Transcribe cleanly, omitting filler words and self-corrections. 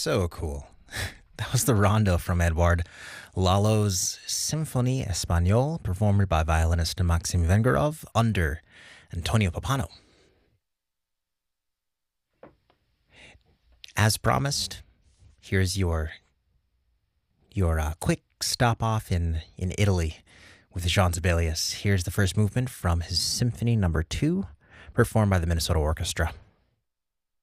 So cool. That was the rondo from Edward Lalo's Symphonie Espagnole, performed by violinist Maxim Vengerov under Antonio Papano. As promised, here's your quick stop off in Italy with Jean Sibelius. Here's the first movement from his Symphony No. 2, performed by the Minnesota Orchestra.